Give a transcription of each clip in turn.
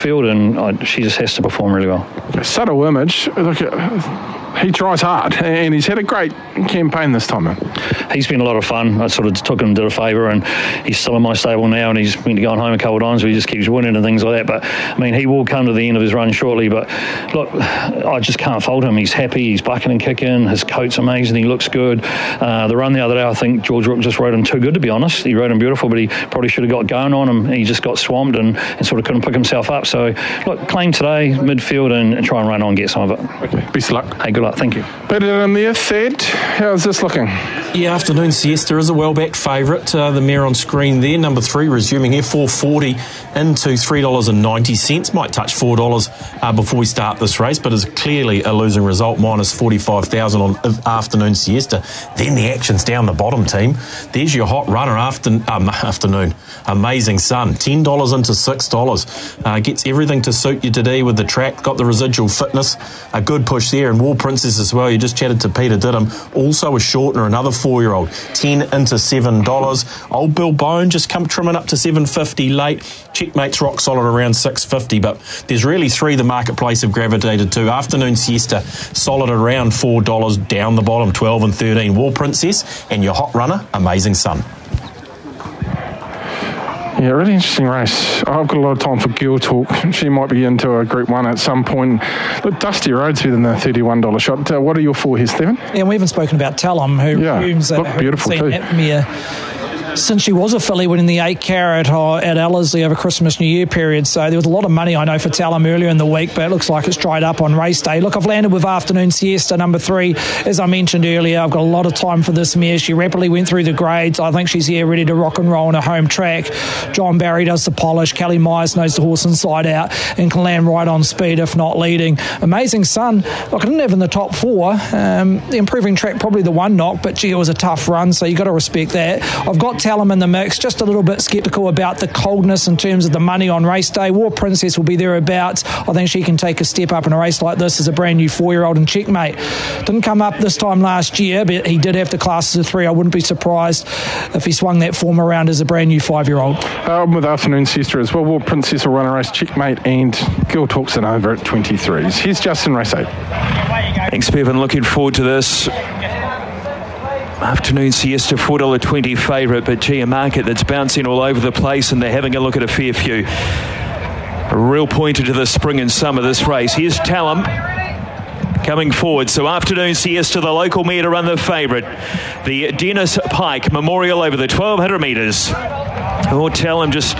field, and she just has to perform really well. Subtle Image, look, he tries hard, and he's had a great campaign this time. He's been a lot of fun. I sort of took him, did a favour, and he's still in my stable now, and he's been going home a couple of times, so he just keeps winning and things like that. But I mean, he will come to the end of his run shortly. But look, I just can't fault him. He's happy, he's bucking and kicking, his coat's amazing, he looks good. The run the other day, I think George Rook just rode him too good, to be honest. He rode him beautiful, but he probably should have got going on him. He just got swamped and sort of couldn't pick himself up. So look, claim today, midfield, and try and run on and get some of it. Okay, best of luck. Hey, good luck, thank you. Better in there, Thad. How's this looking? Yeah, Afternoon Siesta is a well-backed favourite. The mare on screen there, number 3, resuming here, $4.40 into $3.90. Might touch $4 before we start this race, but is clearly a losing result, minus 45,000 on Afternoon Siesta. Then the action's down the bottom, team. There's your hot runner, Afternoon. Amazing Sun, $10 into $6. Gets everything to suit you today with the track, got the residual fitness, a good push there, and War Princess as well. You just chatted to Peter Didham, also a shortener, another 4-year-old, $10 into $7. Old Bill Bone just come trimming up to $7.50 late. Checkmate's rock solid around $6.50, but there's really 3 the marketplace have gravitated to. Afternoon Siesta solid around $4 down the bottom, 12 and 13. War Princess and your hot runner, Amazing Sun. Yeah, really interesting race. I've got a lot of time for Girl Talk. She might be into a Group 1 at some point. Look, Dusty Road's within the $31 shot. What are your 4 here, Stephen? Yeah, and we haven't spoken about Talum, who resumes looked beautiful too. That mare since she was a filly winning the 8 carat at Ellerslie over Christmas New Year period. So there was a lot of money, I know, for Talum earlier in the week, but it looks like it's dried up on race day. Look, I've landed with Afternoon Siesta, number 3. As I mentioned earlier, I've got a lot of time for this mare. She rapidly went through the grades. I think she's here ready to rock and roll on a home track. John Barry does the polish. Kelly Myers knows the horse inside out and can land right on speed, if not leading. Amazing Sun, look, I didn't have in the top 4. The improving track, probably the one knock, but gee, it was a tough run, so you've got to respect that. I've got Talum in the mix, just a little bit sceptical about the coldness in terms of the money on race day. War Princess will be thereabouts. I think she can take a step up in a race like this as a brand new 4-year-old, and Checkmate didn't come up this time last year, but he did have the class as a 3. I wouldn't be surprised if he swung that form around as a brand new 5-year-old. With Afternoon Siesta as well, War Princess will run a race, Checkmate, and Girl Talks in over at 23s. Here's Justin, race 8. Thanks, Bevan. Looking forward to this. Afternoon Siesta, $4.20 favourite, but gee, a market that's bouncing all over the place, and they're having a look at a fair few. A real pointer to the spring and summer this race. Here's Talum coming forward. So Afternoon Siesta, the local mare to run the favourite. The Dennis Pike Memorial over the 1,200 metres. Talum just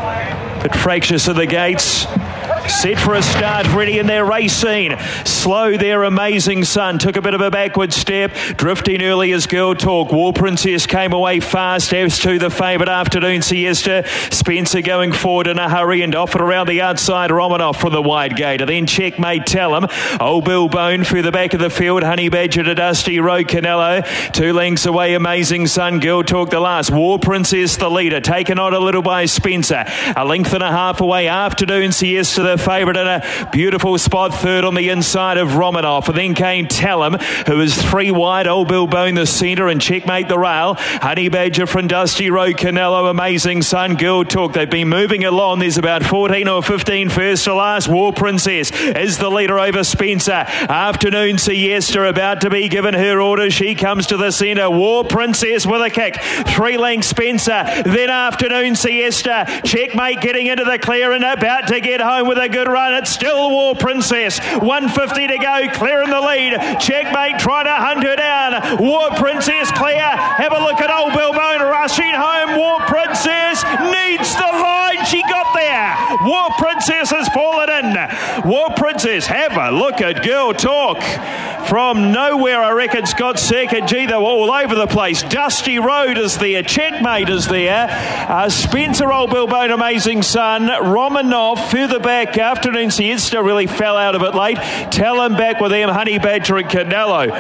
a bit fractious at the gates. Set for a start, ready in their race scene. Slow there, Amazing Sun. Took a bit of a backward step. Drifting early as Girl Talk. War Princess came away fast, as to the favourite Afternoon Siesta. Spencer going forward in a hurry and off it around the outside. Romanoff from the wide gate. And then Checkmate Talum. Old Bill Bone through the back of the field. Honey Badger to Dusty Road Canelo. 2 lengths away, Amazing Sun. Girl Talk the last. War Princess the leader. Taken on a little by Spencer. A length and a half away. Afternoon Siesta the favourite in a beautiful spot, 3rd on the inside of Romanoff. And then came Talum, who is 3 wide. Old Bill Bone the centre, and Checkmate the rail. Honey Badger from Dusty Road Canelo. Amazing Sun. Girl Talk. They've been moving along. There's about 14 or 15 first to last. War Princess is the leader over Spencer. Afternoon Siesta about to be given her orders. She comes to the centre. War Princess with a kick. 3 lengths Spencer. Then Afternoon Siesta. Checkmate getting into the clear and about to get home with a good run. It's still War Princess. 150 to go. Clear in the lead. Checkmate trying to hunt her down. War Princess clear. Have a look at Old Bill Bone rushing home. War Princess needs the line. She got there. War Princess has fallen in. War Princess, have a look at Girl Talk. From nowhere, I reckon Scott second. Gee, they're all over the place. Dusty Road is there. Checkmate is there. Spencer, Old Bill Bone, Amazing Sun. Romanoff further back. Afternoon Siesta really fell out of it late. Talum back with them. Honey Badger and Canelo.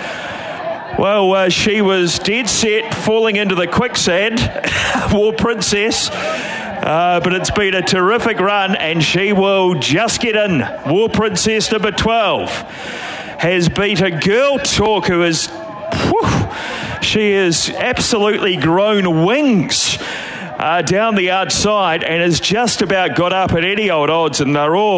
Well, she was dead set falling into the quicksand. War Princess. But it's been a terrific run, and she will just get in. War Princess number 12 has beat a Girl Talk who is... she has absolutely grown wings. down the outside and has just about got up at any old odds, and they're all